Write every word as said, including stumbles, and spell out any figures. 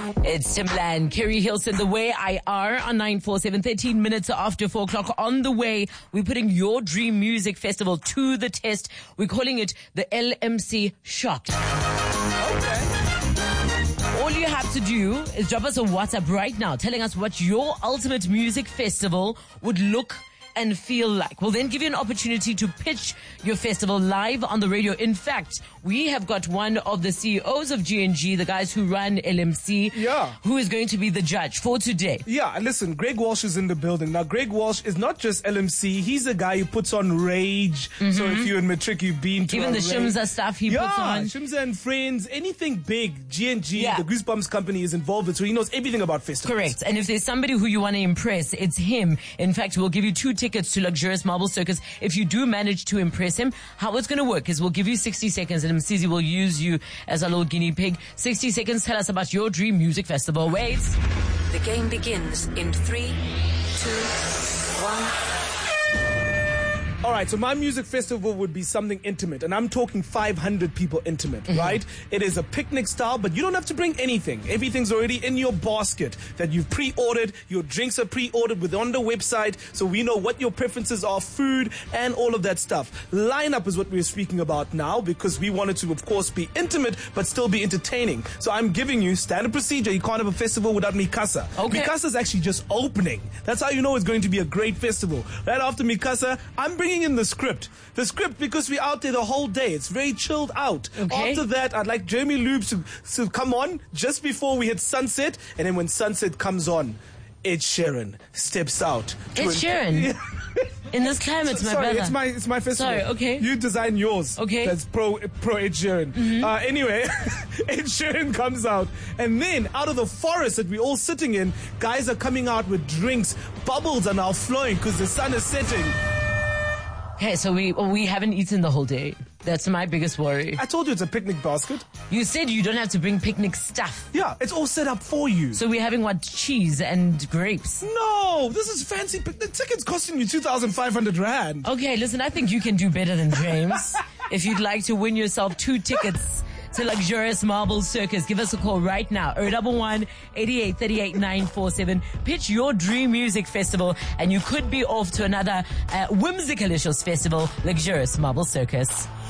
It's Timbaland, Kerry Hilson, The Way I Are on nine four seven, thirteen minutes after four o'clock. On the way, we're putting your dream music festival to the test. We're calling it the L M C Shocked. Okay. All you have to do is drop us a WhatsApp right now telling us what your ultimate music festival would look and feel like. We'll then give you an opportunity to pitch your festival live on the radio. In fact, we have got one of the C E Os of G N G, the guys who run L M C, Yeah. who is going to be the judge for today. Yeah, listen, Greg Walsh is in the building. Now, Greg Walsh is not just L M C. He's a guy who puts on Rage. Mm-hmm. So if you're in Matric, you've been to Even the Rage. Shimza stuff he yeah, puts on. Shimza and Friends, anything big, G N G, Yeah. the Goosebumps company is involved with, so he knows everything about festivals. Correct. And if there's somebody who you want to impress, it's him. In fact, we'll give you two tickets to Luxurious Marble Circus. If you do manage to impress him, how it's going to work is we'll give you sixty seconds and Msizi will use you as a little guinea pig. sixty seconds, tell us about your dream music festival. Wait. The game begins in three, two, one. All right, so my music festival would be something intimate, and I'm talking five hundred people intimate, mm-hmm. right? It is a picnic style, but you don't have to bring anything. Everything's already in your basket that you've pre-ordered. Your drinks are pre-ordered with on the website, so we know what your preferences are, food, and all of that stuff. Lineup is what we're speaking about now, because we wanted to, of course, be intimate, but still be entertaining. So I'm giving you standard procedure. You can't have a festival without Mikasa. Okay. Mikasa's actually just opening. That's how you know it's going to be a great festival. Right after Mikasa, I'm bringing in the script. The script, because we're out there the whole day. It's very chilled out. Okay. After that, I'd like Jeremy Loops to, to come on just before we hit sunset. And then when sunset comes on, Ed Sheeran steps out. Ed Sheeran? In this climate, my Sorry, brother. it's my it's my festival. Sorry, okay. You design yours. Okay. That's pro pro Ed Sheeran. Mm-hmm. Uh, anyway, Ed Sheeran comes out, and then out of the forest that we're all sitting in, guys are coming out with drinks. Bubbles are now flowing because the sun is setting. Okay, so we well, we haven't eaten the whole day. That's my biggest worry. I told you it's a picnic basket. You said you don't have to bring picnic stuff. Yeah, it's all set up for you. So we're having what? Cheese and grapes. No, this is fancy. The ticket's costing you two thousand five hundred rand. Okay, listen, I think you can do better than James. If you'd like to win yourself two tickets to Luxurious Marble Circus, give us a call right now. oh one one, eight eight three eight, nine four seven. Pitch your dream music festival and you could be off to another uh, whimsicalicious festival, Luxurious Marble Circus.